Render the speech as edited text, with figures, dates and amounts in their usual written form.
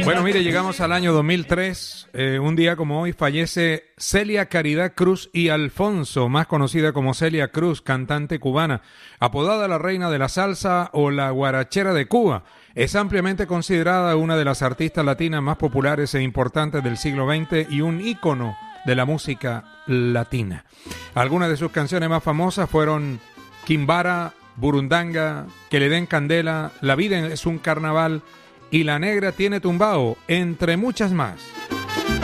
Bueno, mire, llegamos al año 2003. Un día como hoy fallece Celia Caridad Cruz y Alfonso, más conocida como Celia Cruz, cantante cubana, apodada la reina de la salsa o la guarachera de Cuba. Es ampliamente considerada una de las artistas latinas más populares e importantes del siglo XX y un ícono de la música latina. Algunas de sus canciones más famosas fueron Quimbara, Burundanga, Que le den candela, La vida es un carnaval y La negra tiene tumbao, entre muchas más.